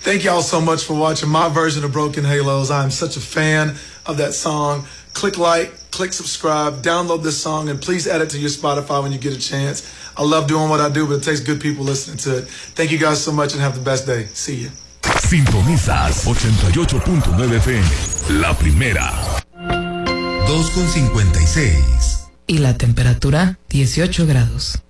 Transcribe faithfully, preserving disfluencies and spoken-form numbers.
Thank y'all so much for watching my version of Broken Halos. I'm such a fan of that song. Click like, click subscribe, download this song, and please add it to your Spotify when you get a chance. I love doing what I do, but it takes good people listening to it. Thank you guys so much and have the best day. See you. Sintonizas ochenta y ocho punto nueve F M, la primera. dos con cincuenta y seis. Y la temperatura dieciocho grados.